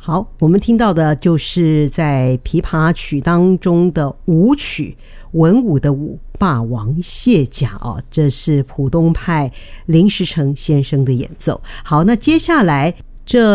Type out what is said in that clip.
好，我们听到的就是在琵琶曲当中的舞曲，文武的武，霸王卸甲啊，这是浦东派林时成先生的演奏。好，那接下来这